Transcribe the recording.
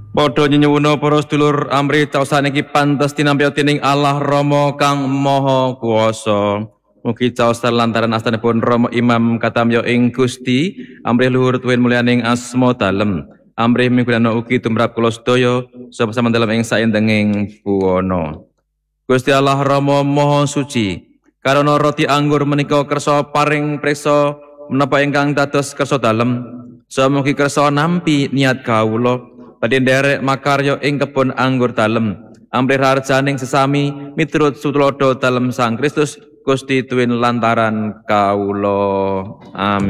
Padha nyuwuna para sedulur amrih caosan iki pantes tinampi dening Allah Rama kang Maha Kuwasa. Mugi caosan lantaran astanipun Rama Imam katamya ing Gusti, amrih luhur tuwin mulyaning asma dalem. Amrih minggunana ugi tumrap kula sedaya sapa sampeyan dalem ing saindenging buwana. Gusti Allah Rama Maha Suci, karana roti anggur menika kersa paring prisa menapa ingkang dados kersa dalem. Samugi kersa nampi niat kawula badhe nderek makarya ing kebon anggur dalem. Amrih raharjaning sesami miturut sutulada dalem Sang Kristus Gusti tuwin lantaran kawula. Amin.